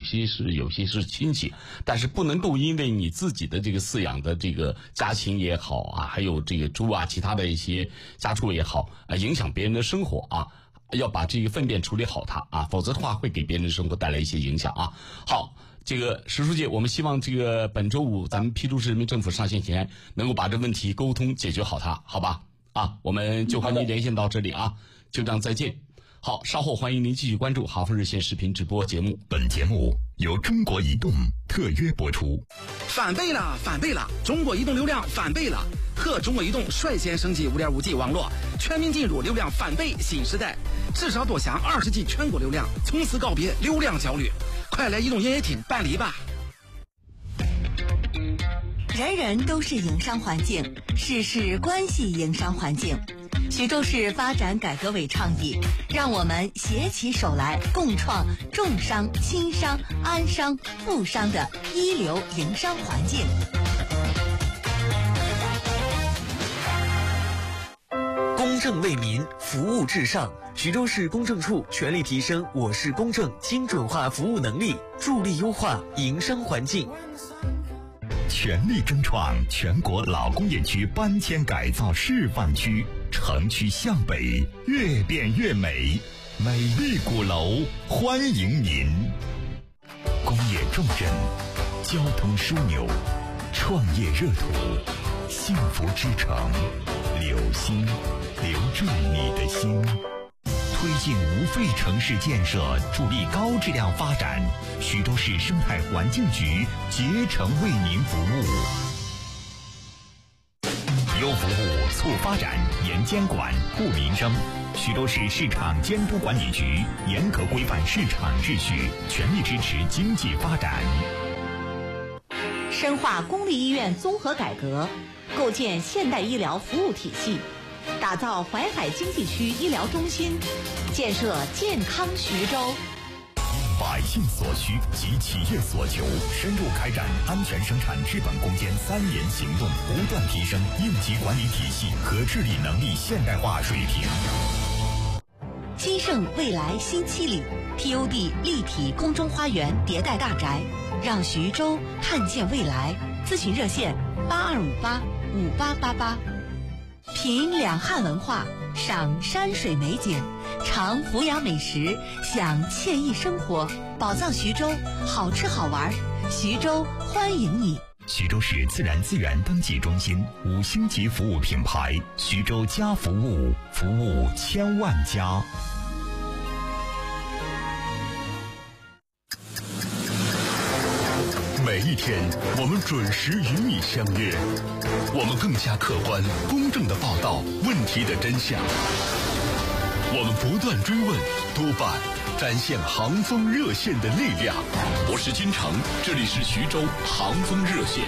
些是亲戚，但是不能够因为你自己的这个饲养的这个家禽也好啊，还有这个猪啊，其他的一些家畜也好影响别人的生活啊，要把这个粪便处理好它啊，否则的话会给别人的生活带来一些影响啊。好，这个石书记，我们希望这个本周五咱们批州市人民政府上线前能够把这问题沟通解决好它，好吧？啊，我们就和您连线到这里啊，就这样再见。好，稍后欢迎您继续关注哈佛热线视频直播节目。 本节目由中国移动特约播出。 翻倍了，翻倍了！中国移动流量翻倍了，和中国移动率先升级 5.5G 网络，全面进入流量翻倍新时代，至少多享20G 全国流量，从此告别流量焦虑。快来移动营业厅办理吧！ 人人都是营商环境，事事关系营商环境。徐州市发展改革委倡议，让我们携起手来，共创重商、轻商、安商、富商的一流营商环境。 公正为民，服务至上。徐州市公证处全力提升我市公证精准化服务能力，助力优化营商环境。 全力争创全国老工业区搬迁改造示范区，城区向北，越变越美，美丽鼓楼欢迎您。工业重镇，交通枢纽，创业热土，幸福之城，留心，留住你的心。推进无废城市建设，助力高质量发展。徐州市生态环境局竭诚为您服务。优服务，促发展，严监管，护民生。徐州市市场监督管理局严格规范市场秩序，全力支持经济发展。 深化公立医院综合改革，构建现代医疗服务体系，打造淮海经济区医疗中心，建设健康徐州。 因百姓所需及企业所求，深入开展安全生产治本攻坚3年行动，不断提升应急管理体系和治理能力现代化水平。 兴盛未来新7里 TOD 立体空中花园迭代大宅，让徐州看见未来。咨询热线82585888。品两汉文化，赏山水美景，尝阜阳美食，享惬意生活，宝藏徐州，好吃好玩，徐州欢迎你。 徐州市自然资源登记中心5星级服务品牌，徐州家服务，服务千万家。每一天，我们准时与你相约，我们更加客观、公正地报道问题的真相。我们不断追问、督办，展现航风热线的力量。我是金城，这里是徐州航风热线。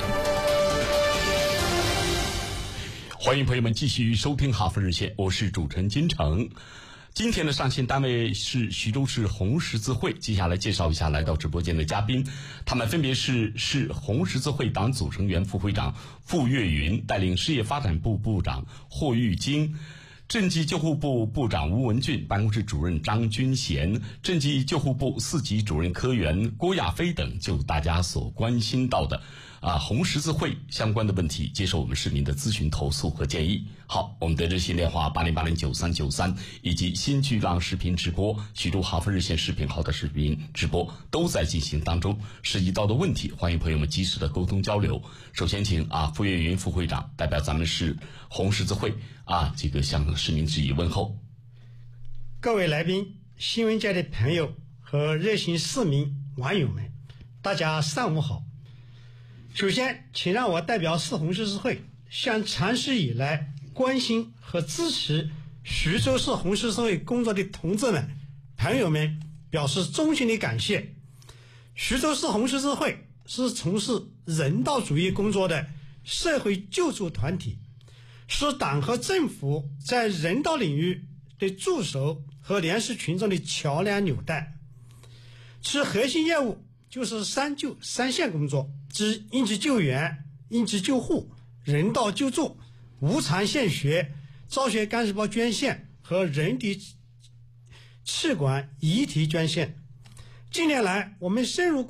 欢迎朋友们继续收听哈佛热线，我是主持人金城。今天的上线单位是徐州市红十字会，接下来介绍一下来到直播间的嘉宾，他们分别是市红十字会党组成员副会长傅月云，带领事业发展部部长霍玉京，赈济救护部部长吴文俊，办公室主任张军贤，赈济救护部4级主任科员郭亚飞等，就大家所关心到的红十字会相关的问题，接受我们市民的咨询投诉和建议。好，我们的热线电话80809393以及新巨浪视频直播，徐州哈佛热线视频号的视频直播都在进行当中，涉及到的问题，欢迎朋友们及时的沟通交流。首先请傅月云副会长代表咱们市红十字会这个向市民致以问候。 各位来宾、新闻界的朋友和热心市民网友们，大家上午好。首先，请让我代表市红十字会向长期以来关心和支持徐州市红十字会工作的同志们、朋友们表示衷心的感谢。徐州市红十字会是从事人道主义工作的社会救助团体，是党和政府在人道领域的助手和联系群众的桥梁纽带。其核心业务就是3救3线工作，即应急救援、应急救护、人道救助、无偿献血、造血干细胞捐献和人体器官遗体捐献。近年来，我们深入